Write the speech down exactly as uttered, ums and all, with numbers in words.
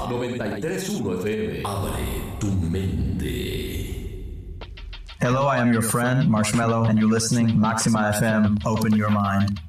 noventa y tres punto uno F M. Abre tu mente. Hello, I am your friend, Marshmello, and you're listening Maxima F M. Open your mind.